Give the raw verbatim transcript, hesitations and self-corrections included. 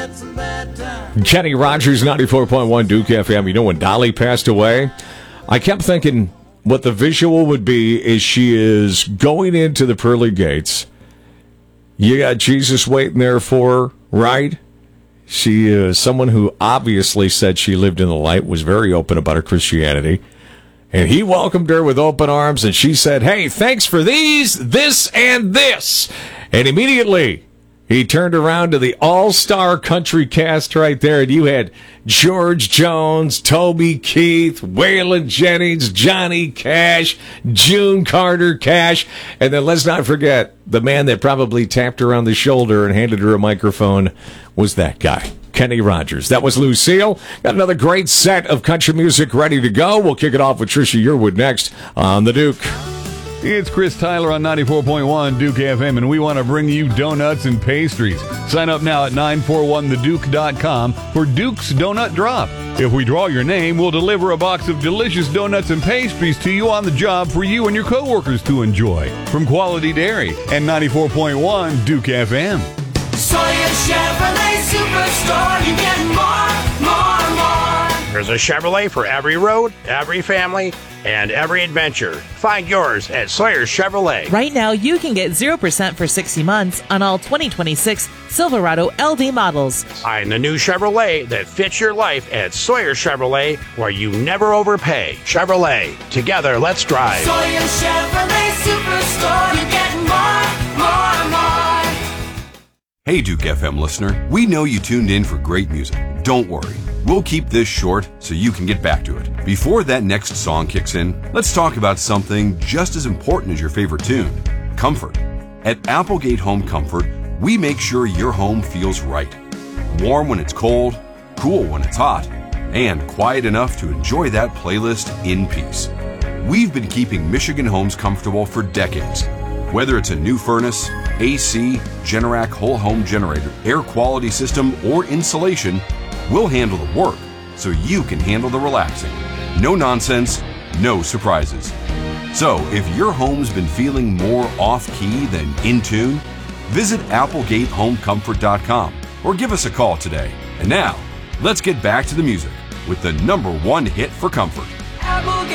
Kenny Rogers, ninety-four point one Duke F M. You know, when Dolly passed away, I kept thinking what the visual would be is she is going into the pearly gates. You got Jesus waiting there for her, right? She is someone who obviously said she lived in the light, was very open about her Christianity. And he welcomed her with open arms, and she said, hey, thanks for these, this, and this. And immediately, he turned around to the all-star country cast right there, and you had George Jones, Toby Keith, Waylon Jennings, Johnny Cash, June Carter Cash, and then let's not forget, the man that probably tapped her on the shoulder and handed her a microphone was that guy, Kenny Rogers. That was Lucille. Got another great set of country music ready to go. We'll kick it off with Trisha Yearwood next on The Duke. It's Chris Tyler on ninety-four point one Duke F M, and we want to bring you donuts and pastries. Sign up now at nine four one the duke dot com for Duke's Donut Drop. If we draw your name, we'll deliver a box of delicious donuts and pastries to you on the job for you and your coworkers to enjoy. From Quality Dairy and ninety-four point one Duke F M. Sawyer Chevrolet Superstore, you get more, more, more. There's a Chevrolet for every road, every family, and every adventure. Find yours at Sawyer Chevrolet. Right now, you can get zero percent for sixty months on all twenty twenty-six Silverado L D models. Find the new Chevrolet that fits your life at Sawyer Chevrolet, where you never overpay. Chevrolet, together, let's drive. Sawyer Chevrolet Superstore, you get more, more, more. Hey, Duke F M listener, we know you tuned in for great music. Don't worry, we'll keep this short so you can get back to it. Before that next song kicks in, let's talk about something just as important as your favorite tune, comfort. At Applegate Home Comfort, we make sure your home feels right. Warm when it's cold, cool when it's hot, and quiet enough to enjoy that playlist in peace. We've been keeping Michigan homes comfortable for decades. Whether it's a new furnace, A C, Generac whole home generator, air quality system, or insulation, we'll handle the work so you can handle the relaxing. No nonsense, no surprises. So if your home's been feeling more off-key than in tune, visit applegate home comfort dot com or give us a call today. And now, let's get back to the music with the number one hit for comfort.